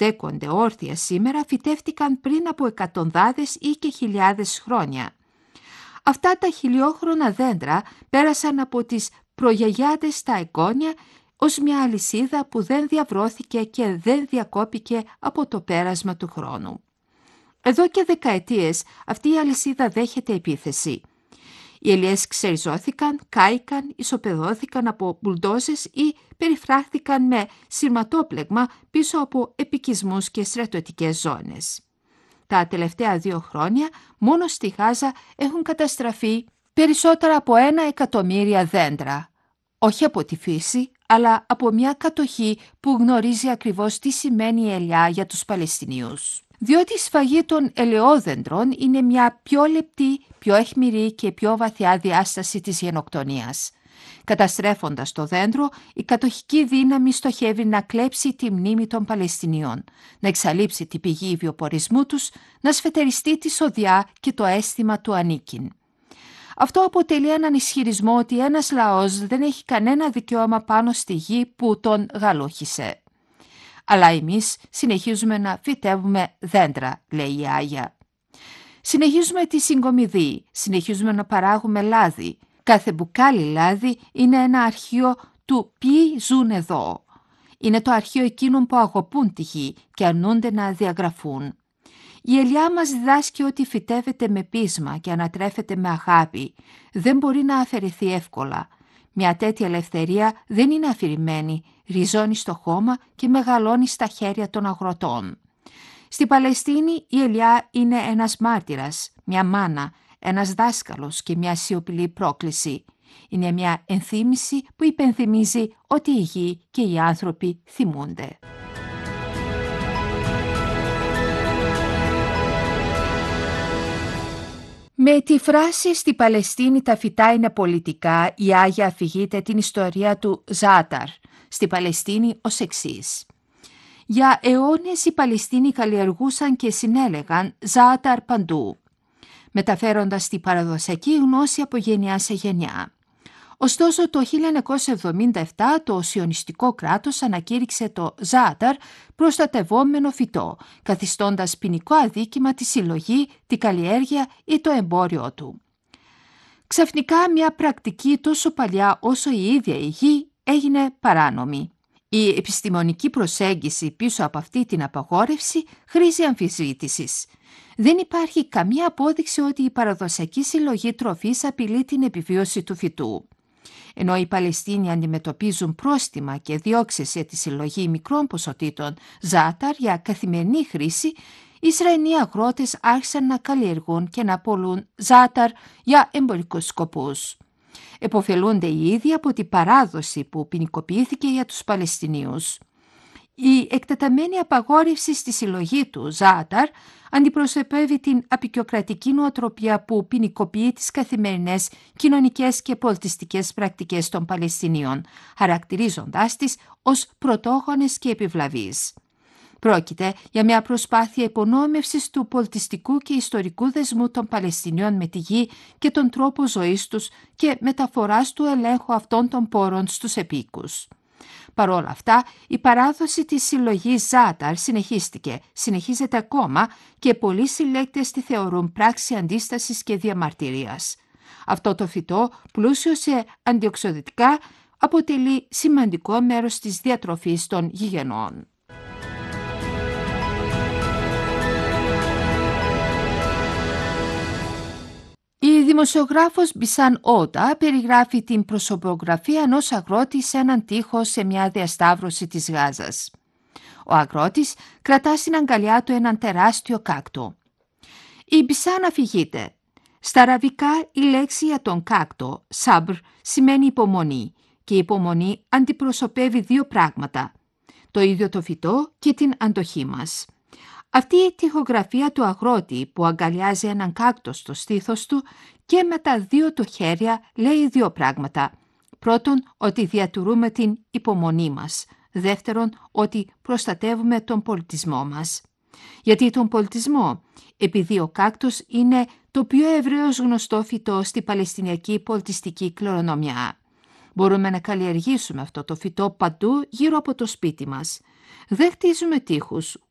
στέκονται όρθια σήμερα φυτεύτηκαν πριν από εκατοντάδες ή και χιλιάδες χρόνια. Αυτά τα χιλιόχρονα δέντρα πέρασαν από τις προγιαγιάδες στα εγγόνια ως μια αλυσίδα που δεν διαβρώθηκε και δεν διακόπηκε από το πέρασμα του χρόνου. Εδώ και δεκαετίες αυτή η αλυσίδα δέχεται επίθεση. Οι ελιές ξεριζώθηκαν, κάηκαν, ισοπεδώθηκαν από μπουλντόζες ή περιφράχθηκαν με σειρματόπλεγμα πίσω από επικισμούς και στρατιωτικές ζώνες. Τα τελευταία 2 χρόνια μόνο στη Γάζα έχουν καταστραφεί περισσότερα από 1 εκατομμύρια δέντρα. Όχι από τη φύση, αλλά από μια κατοχή που γνωρίζει ακριβώς τι σημαίνει η ελιά για τους Παλαιστινίους. Διότι η σφαγή των ελαιόδεντρων είναι μια πιο λεπτή, πιο αιχμηρή και πιο βαθιά διάσταση της γενοκτονίας. Καταστρέφοντας το δέντρο, η κατοχική δύναμη στοχεύει να κλέψει τη μνήμη των Παλαιστινίων, να εξαλείψει την πηγή βιοπορισμού τους, να σφετεριστεί τη σοδιά και το αίσθημα του ανήκειν. Αυτό αποτελεί έναν ισχυρισμό ότι ένας λαός δεν έχει κανένα δικαίωμα πάνω στη γη που τον γαλούχησε. Αλλά εμείς συνεχίζουμε να φυτεύουμε δέντρα, λέει η Άγια. Συνεχίζουμε τη συγκομιδή, συνεχίζουμε να παράγουμε λάδι. Κάθε μπουκάλι λάδι είναι ένα αρχείο του ποιοι ζουν εδώ. Είναι το αρχείο εκείνων που αγαπούν τη γη και αρνούνται να διαγραφούν. Η ελιά μας διδάσκει ότι φυτεύεται με πείσμα και ανατρέφεται με αγάπη. Δεν μπορεί να αφαιρεθεί εύκολα. Μια τέτοια ελευθερία δεν είναι αφηρημένη, ριζώνει στο χώμα και μεγαλώνει στα χέρια των αγροτών. Στη Παλαιστίνη η ελιά είναι ένας μάρτυρας, μια μάνα, ένας δάσκαλος και μια σιωπηλή πρόκληση. Είναι μια ενθύμηση που υπενθυμίζει ότι η γη και οι άνθρωποι θυμούνται. Με τη φράση «Στη Παλαιστίνη τα φυτά είναι πολιτικά», η Άγια αφηγείται την ιστορία του Ζάαταρ στη Παλαιστίνη ως εξής. Για αιώνες οι Παλαιστίνοι καλλιεργούσαν και συνέλεγαν Ζάαταρ παντού, μεταφέροντας την παραδοσιακή γνώση από γενιά σε γενιά. Ωστόσο, το 1977 το σιωνιστικό κράτος ανακήρυξε το Ζάαταρ προστατευόμενο φυτό, καθιστώντας ποινικό αδίκημα τη συλλογή, την καλλιέργεια ή το εμπόριό του. Ξαφνικά μια πρακτική τόσο παλιά όσο η ίδια η γη έγινε παράνομη. Η επιστημονική προσέγγιση πίσω από αυτή την απαγόρευση χρήζει αμφισβήτησης. Δεν υπάρχει καμία απόδειξη ότι η παραδοσιακή συλλογή τροφής απειλεί την επιβίωση του φυτού. Ενώ οι Παλαιστίνοι αντιμετωπίζουν πρόστιμα και διώξεις για τη συλλογή μικρών ποσοτήτων ζάαταρ για καθημερινή χρήση, οι Ισραηλοί αγρότες άρχισαν να καλλιεργούν και να πωλούν ζάαταρ για εμπορικούς σκοπούς. Εποφελούνται οι ίδιοι από την παράδοση που ποινικοποιήθηκε για τους Παλαιστινίους. Η εκτεταμένη απαγόρευση στη συλλογή του ζάαταρ αντιπροσωπεύει την απεικιοκρατική νοοτροπία που ποινικοποιεί τις καθημερινές κοινωνικές και πολιτιστικές πρακτικές των Παλαιστινίων, χαρακτηρίζοντάς τις ως πρωτόγονες και επιβλαβείς. Πρόκειται για μια προσπάθεια υπονόμευσης του πολιτιστικού και ιστορικού δεσμού των Παλαιστινίων με τη γη και τον τρόπο ζωής τους και μεταφοράς του ελέγχου αυτών των πόρων στους επίκους. Παρ' όλα αυτά, η παράδοση της συλλογής ζάαταρ συνεχίζεται ακόμα και πολλοί συλλέκτες τη θεωρούν πράξη αντίστασης και διαμαρτυρίας. Αυτό το φυτό, πλούσιο σε αντιοξυδοτικά, αποτελεί σημαντικό μέρος της διατροφής των γηγενών. Η δημοσιογράφος Μπισάν Ότα περιγράφει την προσωπογραφία ενός αγρότη σε έναν τοίχο σε μια διασταύρωση της Γάζας. Ο αγρότης κρατά στην αγκαλιά του έναν τεράστιο κάκτο. Η Μπισάν αφηγείται. Στα αραβικά η λέξη για τον κάκτο, σαμπρ, σημαίνει υπομονή και η υπομονή αντιπροσωπεύει 2 πράγματα, το ίδιο το φυτό και την αντοχή μας. Αυτή η τοιχογραφία του αγρότη που αγκαλιάζει έναν κάκτο στο στήθος του και με τα 2 του χέρια λέει 2 πράγματα. Πρώτον, ότι διατηρούμε την υπομονή μας. Δεύτερον, ότι προστατεύουμε τον πολιτισμό μας. Γιατί τον πολιτισμό? Επειδή ο κάκτος είναι το πιο ευρέως γνωστό φυτό στη παλαιστινιακή πολιτιστική κληρονομιά. Μπορούμε να καλλιεργήσουμε αυτό το φυτό παντού γύρω από το σπίτι μας. Δεν χτίζουμε τοίχους,